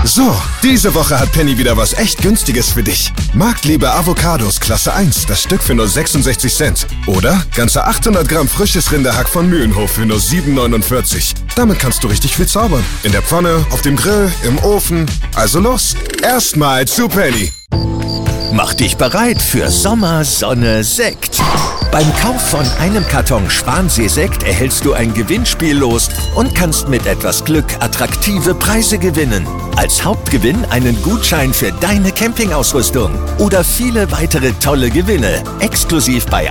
So, diese Woche hat Penny wieder was echt Günstiges für dich. Marktliebe Avocados Klasse 1, das Stück für nur 66 Cent. Oder ganze 800 Gramm frisches Rinderhack von Mühlenhof für nur 7,49. Damit kannst du richtig viel zaubern. In der Pfanne, auf dem Grill, im Ofen. Also los, erstmal zu Penny. Mach dich bereit für Sommer, Sonne, Sekt. Beim Kauf von einem Karton Schwansee-Sekt erhältst du ein Gewinnspiel los und kannst mit etwas Glück attraktive Preise gewinnen. Als Hauptgewinn einen Gutschein für deine Campingausrüstung oder viele weitere tolle Gewinne. Exklusiv bei